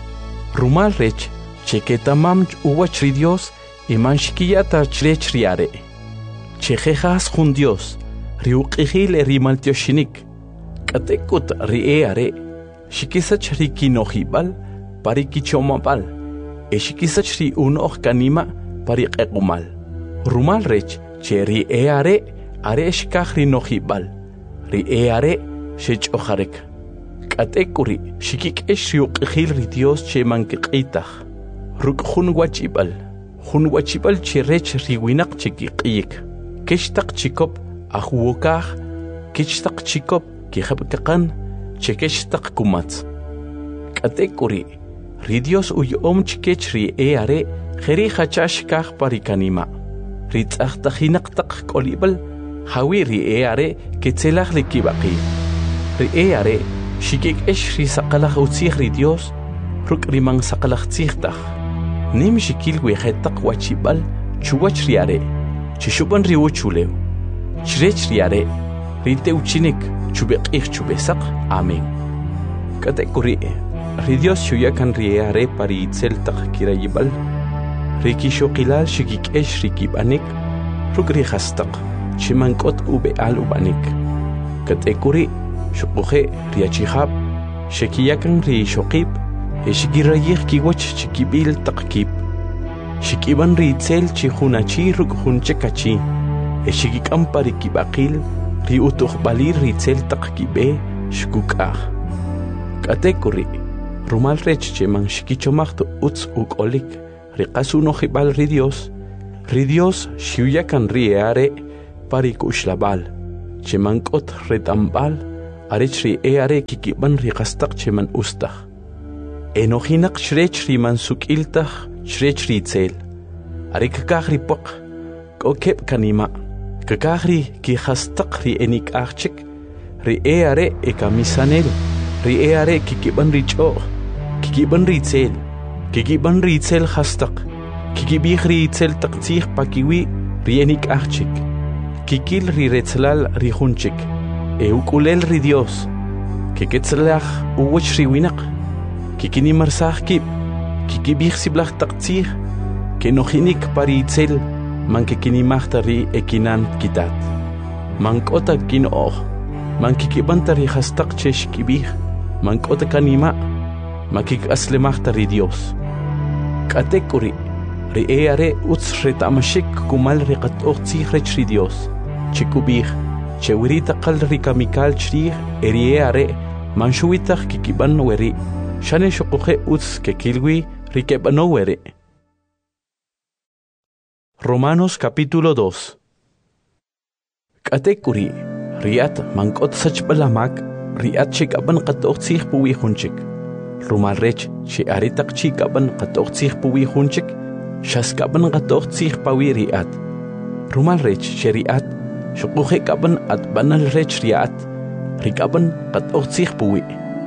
Rumal rech, cheketamam uwach ri Dios e manshkiyata chrech riare. Chejejas jun Dios, riuqihil e rimaltioshinik. Katekut rieare, shikisach rikinojibal, parikichomabal, e shikisach ri unoh kanima, pariqequmal. Rumal rech, che rieare, are shkaj rinojibal, rieare, shechojarek. Katekuri, shikik esh riuqihil ri Dios che mankiqitaj. Ruk jun wachibal, jun wachibal che rech riwinak chikiqiyik. Kishtak chikop, ahuokaj, kishtak chikop, kihabkakan, chekeshtak kumatz. Katekuri, ri Dios uyom chikech ri eare, jeri hachashkaj parikanima. Ri tzahtajinaktak kolibal, hawi ri eare, ketzelaj likibaki. Ri eare, shikik esh ri sakalaj utzig ri Dios, ruk rimang sakalaj tzigtaj. Nim shikil wejetak wachibal, chuwach riare, chishuban riuchuleo. Chrech riare, rite uchinik, chubeqih chubesak, amen. Katekuri, ri Dios shuyakan riare pari itzeltak kirayibal, rikishokilal shikik esh rikibanik, rukri hastak, chimankot ube al ubanik. Katekuri, shukuhe riachihab, shekiyakan ri shokib, eshikirayih kiwach chikibil takkib. Shikiban ri itzel chihunachi ruk hunchekachi. Eshikikam parikibakil, ri utuhbalir ritzel takkibe, shkukah. Katekuri, rumal rech che man shikichomachto utz ukolik, ri kasunojibal ri Dios, ri Dios xiuyakan ri eare pari kushlabal che mankot retambal arech ri eare kikiban ri qastaq che man ustaq enohinak shrech ri mansukiltaq shrech ri tsel ari kakaq ri poq kokep kanima kakaq ri ki qastaq ri enik archik ri eare e kamisanel ri eare kikiban ri cho kikiban ri tsel kikiban ri tsel qastaq kikibih ri tsel taqtih pakiwi ri enik archik kikil ri retzlal ri hunchik e ukulel ri Dios kiketzlach uwach ri winaq kikini marsach kib kikibih siblach taqtih kenohinik pari tsel man kikini mahta ri ekinan kitat man kota kinoh man kikibanta ri hastaq chesh kibih man kota kanima man kik asle mahta ri Dios katekuri ri eare uts retamashik kumal ri qat'oq tsih rech ri Dios chikubih chewirita qal ri kamikal chrih eri eare manshuitaq kikiban weri shane shuquhe uts kekilwi ri kebano weri. Romanos capítulo dos. Katekuri riat mankot sachbalamak riat chikaban qat'oq tsih puwi hunchik rumal rech che aritaq chikaban qat'oq tsih puwi hunchik shaskaban qat'oq tsih pawi riat rumal rech che riat shuquhe kaban at banal rech riat rikaban qat'oq tsih puwi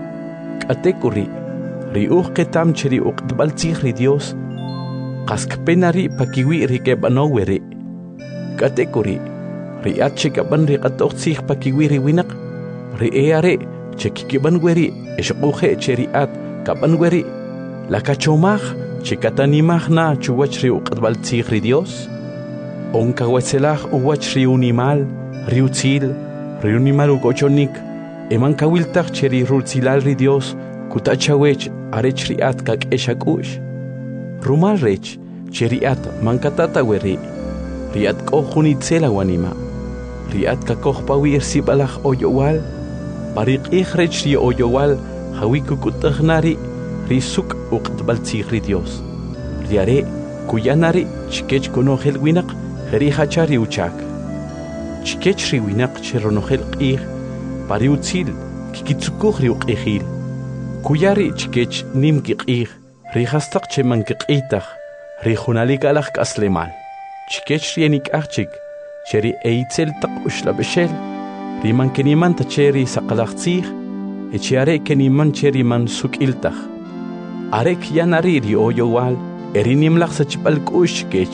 katekuri riuq ketam cheri uqtbal tsih ri Dios qaskpenari pakiwi rikebano weri katekuri riat chikaban ri qat'oq tsih pakiwi ri winaq ri eare chekikiban weri eshuquhe cheriat kaban weri lakachomaj chikatanimaj na chuwach ri uqtbal tsih ri Dios onka wetzelaj uwach ri unimal ri utzil ri unimal ugochonik eman kawiltaj cheri rutzilal ri Dios kutachawech arech riat kakeshakush rumal rech cheriat mankatata weri riat kohunitzela wanima riat kakohpawi ersibalaj oyowal pariqih rech ri oyowal hawikukutajnari risuk uqtbal tsih ri Dios riare kuyanari chikech konohel winaq heri hachari uchak chikech ri winaq cheronohel qih pari utzil kikitsukuj ri uqihil kuyari chikech nimki qih ri hastaq cheman kiqitaj ri junalik alaj kaslemal chikech ri enik archik cheri eitzel taq ushlabeshel ri man keniman tacheri saqalaj tsih echiare keniman cheri man sukiltaj arek yanari ri oyowal eri nimlaj sachbal kush kech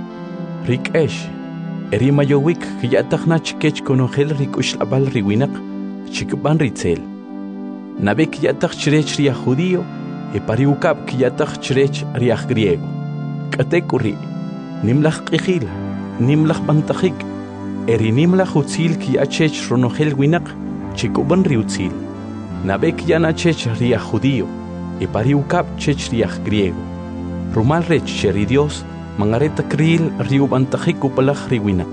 rikesh eri mayowik kiyatajna chikech konohel ri kushlabal ri winaq chikban ri tsel nabek yataj chrech ri judío e pariukab kiyataj chrech ri griego katekuri nimlaj qihil nimlaj bantajik eri nimlaj utzil kiyachech ronohel winaq chikuban ri utzil nabek yanachech ri judío e pariukab chech ri griego rumal rech cheri Dios mangareta kril ri ubantajik upalaj ri winaq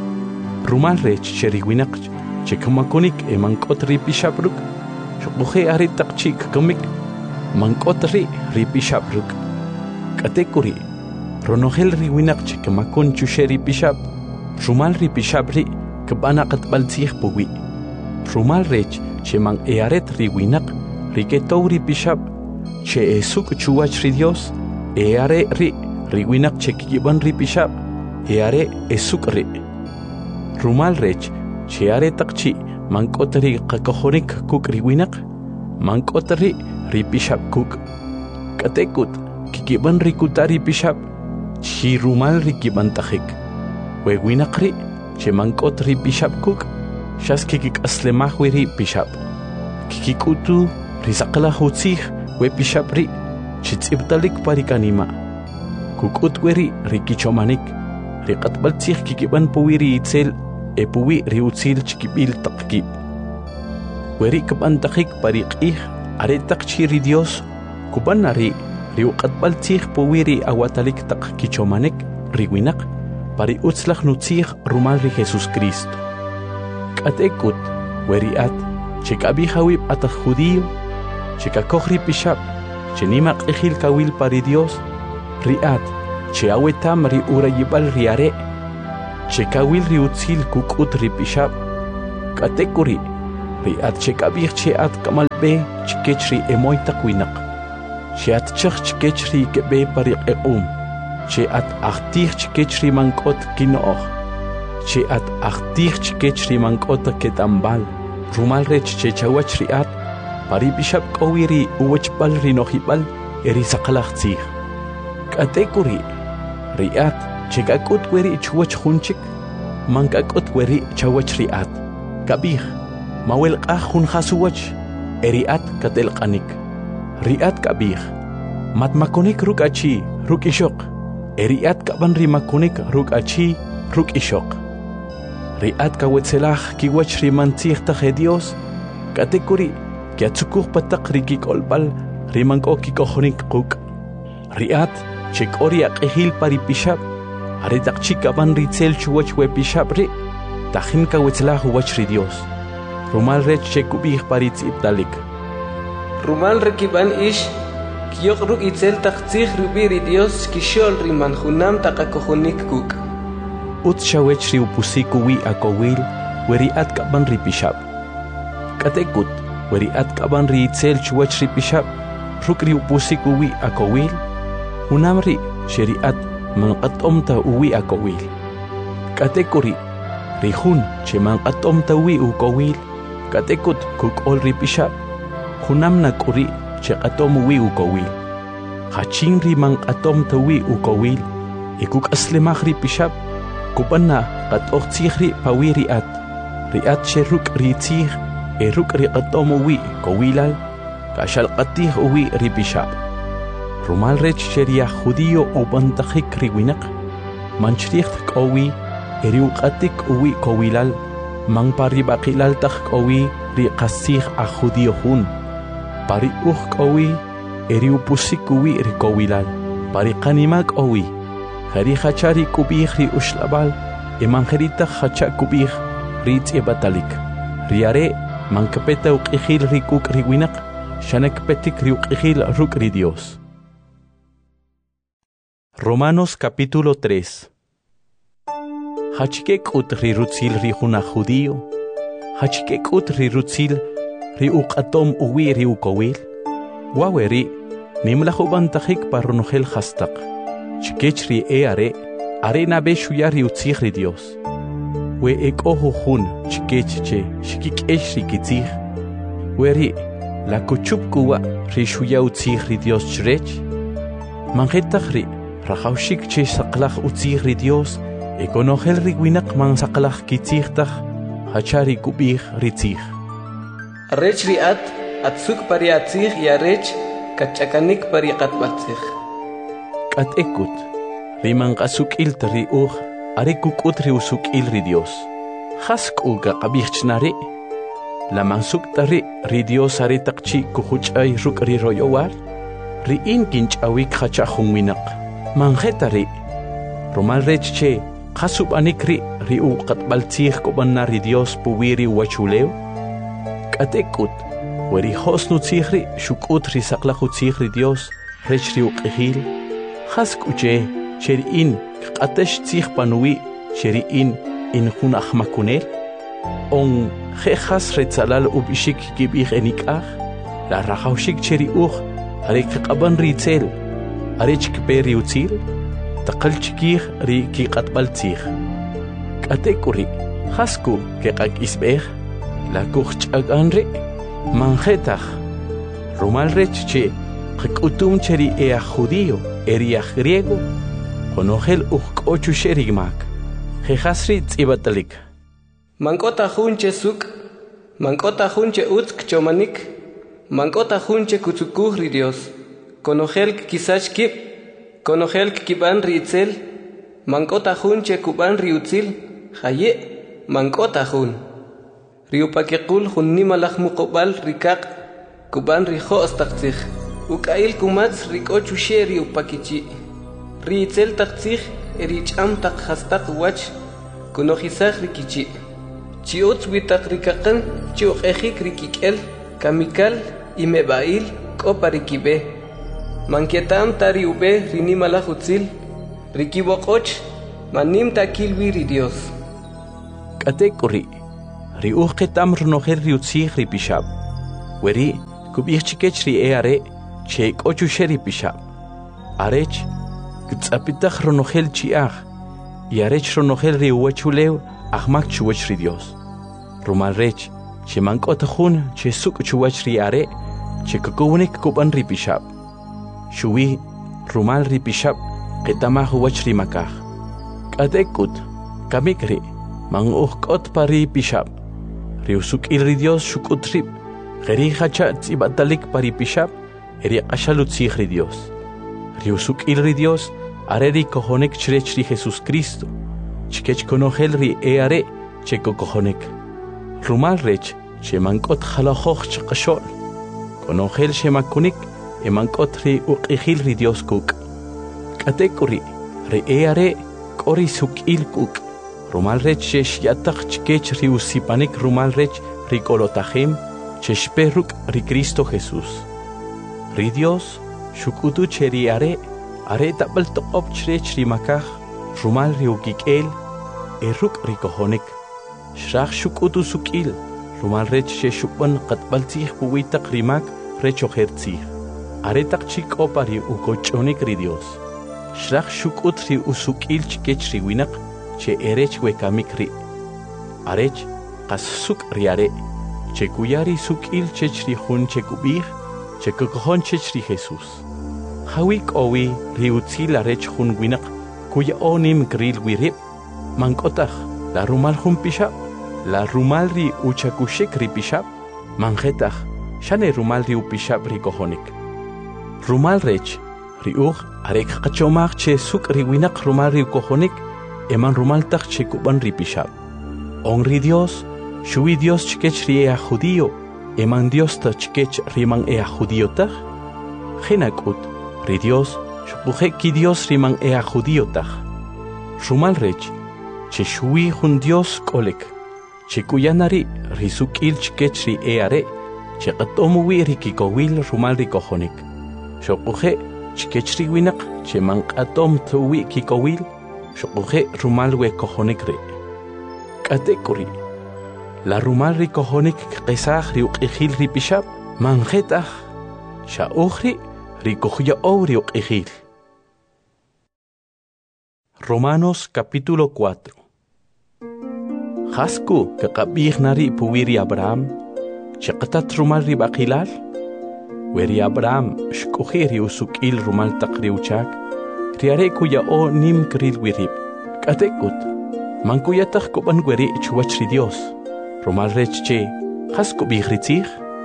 rumal rech cheri winaq chekamakonik e mankot ri pishabruk shuquhe aritaq chik kamik mankot ri ri pishabruk katekuri ronohel ri winaq chekamakon chusheri pishab rumal ri pishabri kabana qatbal tsih puwi rumal rech cheman earet ri winaq ri ketowri pishab che esuk chuwach ri Dios eare ri ri winaq chekiban ri pishab eare esuk ri rumal rech cheare taqchi mankot ri qakohonik kuk ri winaq mankot ri ri pishab kuk katekut kikiban ri kutari pishab chi rumal ri kibantajik we winaq ri che mankot ri pishab kuk shas kikik aslemaj we ri pishab kikikutu ri saqla hutzih we pishab ri chitzibtalik parikanima kukut we ri ri kichomanik ri qatbal tsih kikiban puwi ri itzel e puwi ri utzil chikibil taqkib we ri kabantajik pariqih aretaq chi ri Dios kubanari ri uqatbal tsih puwi ri awatalik taq kichomanik ri winaq pari utzlaj nutzih rumal ri Jesus Cristo katekut we riat chekabi hawib ataj judío chekakoj ri pishab chenima q'ijil kawil pari Dios riat che awetam ri urayibal riare che kawil ri utzil kukut ri pishab katekuri ri at che kabir che at kamalbe chikech ri emoy takwinaq che at chakh chikech ri kebe pariq equm che at achtir chikech ri mankot kinoch che at achtir chikech ri mankot ketambal rumal rech che chawach ri at pari bishab kawiri uwachbal ri nohibal eri saqalaq tsig katekuri ri at che kakut weri chwach khunchik man kakut weri chawach ri at kabih mawel qahun khasuwach eri at katel qanik ri at kabih mat makonik ruk achi ruk ishok eri at kaban ri makonik ruk achi ruk ishok ri at kawetselach kiwach ri mantzig ta Dios katekuri kiatsukur patak ri kikolbal ri manko kikohonik quk ri at che kori aqihil pari pishab ari taqchika ban ritzel chuwach we pishab ri tajin kawetselach wach ri Dios rumal rech che kubih pari tzipdalik rumal rekiban ish kiyok ruk itzel taqtzig rubi ri Dios kishol ri manjunam taqakohonik kuk ut shawech ri upusiku wi akowil weri at kaban ri pishab katekut weri at kaban ri itzel chuwach ri pishab ruk ri upusiku wi akowil unamri sheriat manqatomta uwi akowil katekuri rihun che manqatomta uwi ukowil katekut kukol ri pishab hunamna kuri che qatom uwi ukowil hachin ri manqatomta uwi ukowil ikuk aslemach ri pishab kupanna qatoq tsikhri pawiri at riat che ruk ri tsikh e ruk ri qatom uwi kowilal kashal qatih uwi ri pishab rumal rech sheria judío o bantajik riwinak manchricht kowi eri uqatik uwi kowilal man pari baqilal tak kowi ri qasih a judío hun pari uq kowi eri upusik uwi ri kowilal pari qanimak owi khari khachari kubih ri ushlabal emangerita khacha kubih ri tsebatalik riare man kapeta uqihil ri kuk riwinak shanak petik ri uqihil ruk ri Dios. Romanos capítulo tres. Hachike kut ri rutzil ri juna judío, hachike kut ri rutzil ri uqatom uwi ri ukowil, waweri nimlahuban tajik parunogel hastak, chikech ri e are, are nabe shuya ri utzig ri Dios. We ek ojo hun chikech che, shikikesh ri kitzig, weri la kuchup kuwa ri shuya utzig ri Dios chrech, manjetach ri Rajaushik che saqlach utzig ri Dios, ekonogel ri winak man saqlach kitzigtach, hachari kubih ri tzig. Rech ri at, atzuk pari atzig y arech, kachakanik pari qatbatzig. Kat ekut, ri man qasuk ilt ri uj, are kukut ri usuk il ri Dios. Hask uga qabih chnari, la man suk tari ri Dios are takchi kuhuchay ruk ri royowar, ri in kinch awik hachahun winak. Manjetari rumal rech che qasub anikri ri u qatbaltzig kobanna ri Dios puwiri wachuleo katekut weri hosnu tzigri shukut ri saqlaqu tzigri Dios rech ri uqihil khaskuche cheri in qatesh tzig panui cheri in in khun ahmakunel on khas retzalal ubishik kibih enikah la rahaushik cheri uq arik qaban ritzel arich kperi utzil taqalchikih ri ki qatbaltzig katekuri hasku ke qakisbeh la kuch'aganri manjetach rumal rech che qkutum cheri e a judío eri a griego konogel uqochu sherigmak jehasri tsibatalik mankota junche suk mankota junche utsk chomanik mankota junche kutsukuh ri Dios Konogel kisach kip, konogel kiban ritzel, mankota hun che kuban riutzil, haye, mankota hun. Riupakekul hun nimalach mukobal rikak, kuban riho astakzich, ukail kumatz rikochu she riupakichi. Ritzel takzich, ericham tak hastak wach, konogisach rikichi. Chiotz witak rikakan, chiok ejik rikikel, kamikal, imebail, koparikibe. Mankietam tari ube rinimala hutzil, Rikibokoch, manim takilwi ri Dios. Katekuri, ri uqetam runohel ri utsig ri pishab. Weri, kubichikech ri eare, chek ochu sheri pishab. Arech, gtsapitach runohel chiach, y arech runohel ri uachulew, ahmak chuwech ri Dios. Rumal rech, che mankotahun, che suk chuwech ri are, che kukunik kuban ri pishab. Shuwi, rumal ri pishab, ketamah uwech ri makah. Katekut, kamikri, mang uhkot pari pishab. Riusuk il ri Dios shukutrib, geri hacha tzibatalik pari pishab, eri ashalut sig ri Dios. Riusuk il ri Dios, areri kohonek chrech ri Jesus Cristo, chikech konohel ri eare, cheko kohonek. Rumal rech, che mankot halahoch chakashol, konohel she makunik, e mankot ri uqihil ri Dios kuk. Katekuri, ri eare, kori suk il kuk. Rumal rech shesh yatach chkech ri usipanik rumal rech ri kolotahim, chesh peruk ri Cristo Jesús. Ri Dios, shukutu cheri are, are tabal toqop chrech ri makah, rumal ri ukikel, eruk ri kohonik. Shrach shukutu sukil, rumal rech sheshukban qatbaltih puwitak rimak rech ohertzih. Are tak chik opari ukochonik ri Dios. Shrach shukut ri usukil chkech ri winak, che erech wekamikri. Arech, kas suk riare, che kuyari sukil chech ri hun che kubih, che kukhon chech ri Jesus. Hawik owi ri utzil arech hun winak, kuya onim gril wirip, mankotach, la rumal hun pishab, la rumal ri uchakushik ri pishab, manjetach, shane rumal ri upishab ri kohonik. Rumal rech, ri uch, arek kachomach che suk ri winak rumal ri kohonik, eman rumal tak che kuban ri pishab. On ri Dios, shui Dios chkech ri ea judío, eman Dios ta chkech riman ea judío tak. Genakut, ri Dios, shukuje ki Dios riman ea judío tak. Rumal rech, che shui hun Dios kolek, che kuyanari ri sukil chkech ri eare, che qatomuwi ri kikowil rumal ri kohonik. Shukuje chkech ri winak, che man qatom tuwi kikowil, Shukuje rumal we kohonik re. Katekuri. La rumal ri kohonik qesach ri uqihil ri pishab. Manjetach. Sha ukhri ri kohya ou ri uqihil. Romanos capítulo cuatro. Hasku que qabih nari puwiri Abraham. Chaqatat rumal ri baqilal. Weri Abraham shkuhi ri usukil rumal taqri uchak. Riare kuya o nim kril wirib. Katekut. Man kuya tak kuban gweri chuwach ri Dios. Rumal rech che. Has kubih ritzich?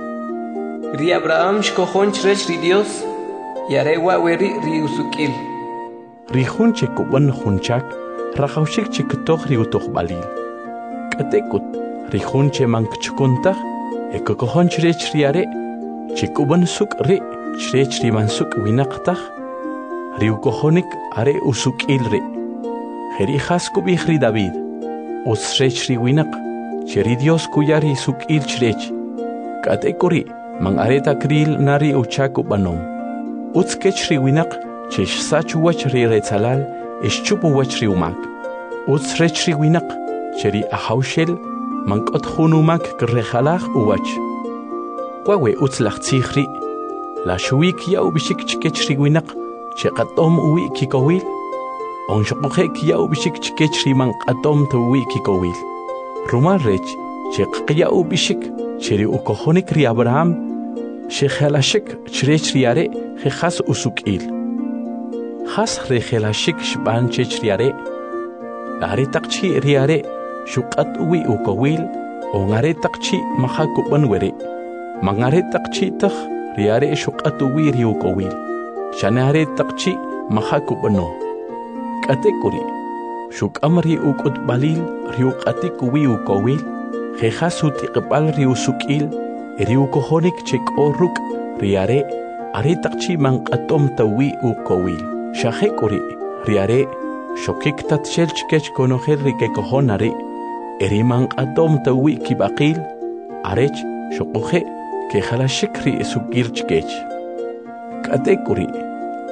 Ri Abraham shkohon chrech ri Dios. Yare wa weri ri usukil. Ri hun che kuban hunchak. Rachaushik che ketoch ri utoch balil. Katekut. Ri hun che man kchukuntach. E kukohon chrech riare. Che kuban suk ri. Chrech ri man suk winaqtach. Riu kohonik are usuk ilre. Heri hasku bihri David. Usrech ri winak. Cheri Dios kuyari suk il chrech. Katekuri mang areta kril nari uchaku banom. Utskech ri winak. Chesh sachu wach ri retzalal. Eschupu wach ri umak. Usrech ri winak. Cheri ahaushel. Mang othunumak krehalach uwach. Kwawe utslach tsikhri. La shuik ya ubishik chkech ri winak. Che qatom uwi kikowil. On shokhe kia ubishik chkech riman qatom to uwi kikowil. Rumal rech, che qia ubishik, cheri ukohonik ri Abraham, che khalashik chrech riare, he khas usukil. Khas re khalashik shban chech riare. Are takchi riare, shuqat uwi ukowil, on are takchi mahakuban were. Mangare takchi takh riare shuqat uwi ri ukowil. Shanare takchi mahakubano. Katekuri. Shuk amri ukut balil riuk atikuwi ukowil. Jehasut iqbal riusukil. Riukohonik chek oruk riare. Are takchi man atom tawi ukowil. Shahekuri riare. Shokik tatshel chkech konohel rikekohonare. Eriman atom tawi kibakil. Arech shokuhe ke halashikri sukil chkech. Katekuri.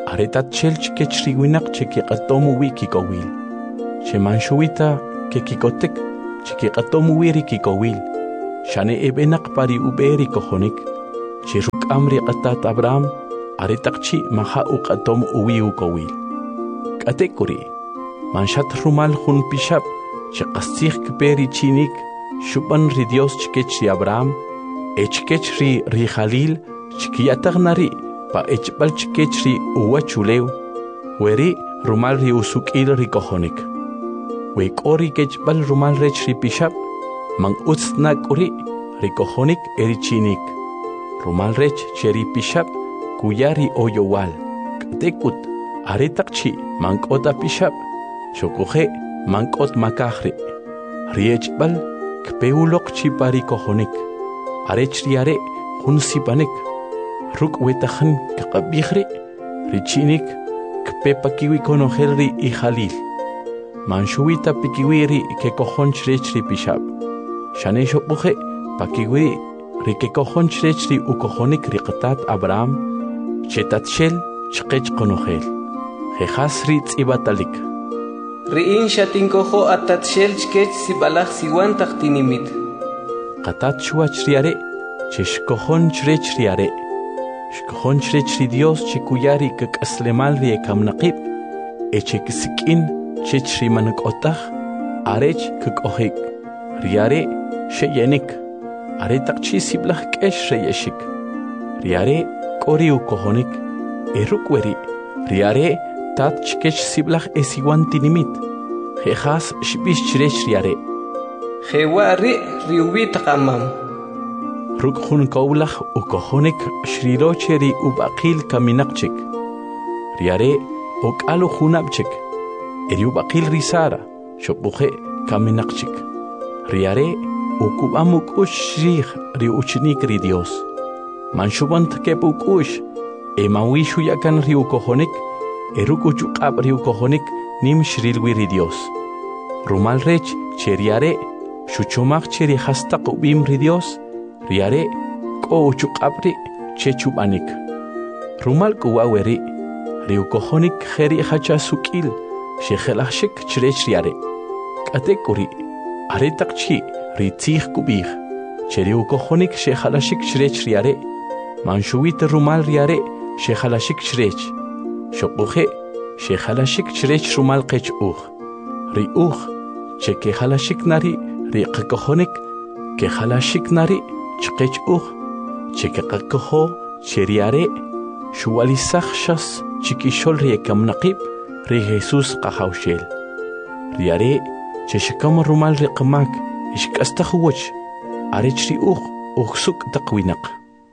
aretat chelch kechri winak cheki qatomu wiki kowil. Chemanshuita kekikotek cheki qatomu wiri kikowil. Shane ebenak pari uberi kohonik. Chiruk amri qatat Abraham aretakchi maha uqatom uwi ukowil. Katekuri manshat rumal hun pishab chqastikh kperi chinik shuban ri Dios chkechri Abraham echkechri ri Khalil chkiyatagnari pa echbal chkechri uwachulew weri rumal ri usukil ri kohonik. We kori kechbal rumal rechri pishab man utsnak uri ri kohonik eri chinik. Rumal rech cheri pishab kuyari oyowal. Katekut aretakchi mankota pishab chokoje mankot makahri. Riechbal kpeulok chipari kohonik. Arechriare hunsipanik. Ruk wetahan kakabihri richinik kpepakiwi konohelri i Khalil. Manshuita pikiwiri ke kohonchrechrri pishab. Shane shokoje pakiwiri ri ke kohonchrechrri u kohonik riqatat Abraham chetatshel chqech konohel. Jehasri tzibatalik. Ri'in shatinkojo atatshel chkech sibalaj siwan taqtinimit. Qatat shuachriare cheshkohon chrechriare. Shkohon chrechri Dios chikuyari kakaslemal ri ekamnaqib. Echekisikin chechri manakotah arech kakohik. Riare sheyenik. Aretaqchi siblaj kesh reyeshik. Riare kori ukohonik. Erukweri. Riare tat chkech siblaj esiwan tinimit. Jejas shbish chrech riare. Jewari riubi taqamam. Ruk hun kaulaj ukohonik shrirocheri ubaqil kaminaqchik. Riare okalu hunabchik. Eri ubaqil risara shopuje kaminaqchik. Riare ukubamuk ushrig ri uchnik ri Dios. Manshubant kepuk ush emawishu yakan ri ukohonik erukuchu qab ri ukohonik nim shrilwi ri Dios. Rumal rech cheriare shuchomaq cheri hastaq ubim ri Dios. Riare ko uchu qabri chechubanik. Rumal kuwaweri ri ukohonik kheri hacha sukil shekhelashik chrech riare. Katekuri aretaqchi ri tzig kubig cheri ukohonik shekhalashik chrech riare. Manshuit rumal riare shekhalashik chrech. Shokuje shekhalashik chrech rumal qech uj. Ri uj cheke halashik nari ri qakohonik ke halashik nari chqech uj cheke qakoho cheriare shuwalisachshas chikishol ri ekamnaqib ri Jesus qahawshel. Riare cheshkam rumal ri qamak ishkastakhwach arechri uj uksuk taqwinaq.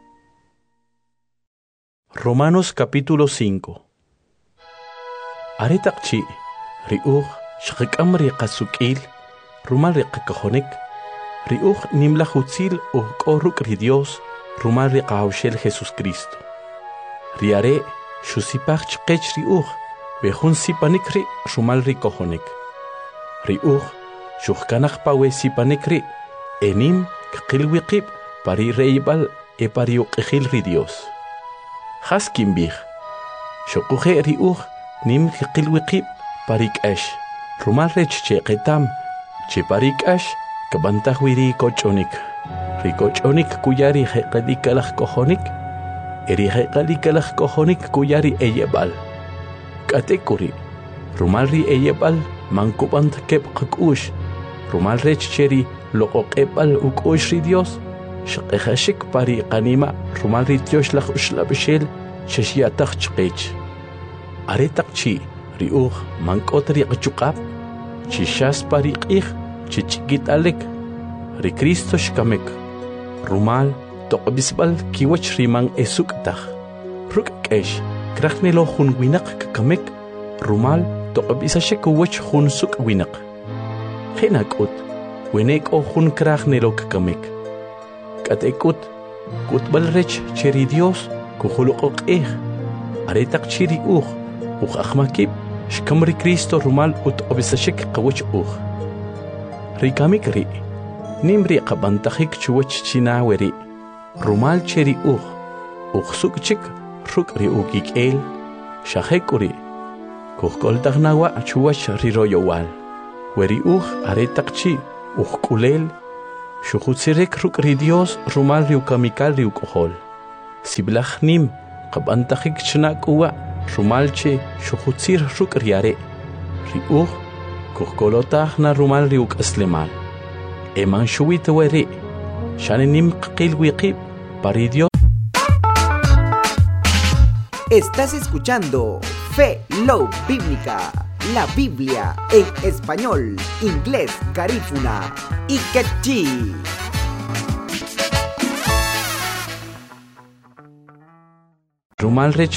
Romanos capítulo cinco. Aretaqchi riuj shqikam ri qasukil rumal ri qakohonik riuj nimlajutzil uj koruk ri Dios rumal ri qahawshel Jesus Cristo. Riare shusipaj chqech riuj bejun sipanik ri rumal ri kohonik. Riuj shuhkanaq pawe sipanik ri enim qilwiqib pari reibal e pari uqijil ri Dios. Haskim bih shokuje riuj nim qilwiqib parik ash rumal rech che qetam che parik ash kabantajwiri kochonik ri kochonik kuyari heqalikalaj kohonik eri heqalikalaj kohonik kuyari eyebal katekuri rumal ri eyebal mankubant kep qakush rumal rech cheri loqoqebal ukush ri Dios shqehashik pari qanima rumal ri Dios laj ushlabshel sheshiataq chqech. Aretaqchi riuj mankotri qchuqab chishas pari qih chichgit alek ri Cristo shkamek rumal toqbisbal kiwach riman esuktaj ruk kesh krajnelo hun winaq kamek rumal toqbisashek wach hun suk winaq khinakut wenek o hun krajnelo kamek katekut kutbal rech cheri Dios kukhuluq qih aretaqchi riuj uj akhmakib shkamri Cristo rumal ut obisashek qawach uj rikamik ri nimri qabantajik chuwach chinaweri rumal cheri uj uj sukchik ruk ri ukik el Shahekuri, Kuhkoltagnawa chuach riroyowal, Weri uj aretakchi, uj kulel, Shuhutsirek ruk ridios rumal riukamikal riukohol. Siblachnim, Kabantakik chnakuwa, Rumalche, Shuhutsir ruk riare, Riuj, Kuhkolotagna rumal riuk aslemal. Eman shuwit weri, Shanenim qil wiqib, paridio. Estás escuchando Fe Love Bíblica, la Biblia en español, inglés, garífuna y quechí. Rumal rech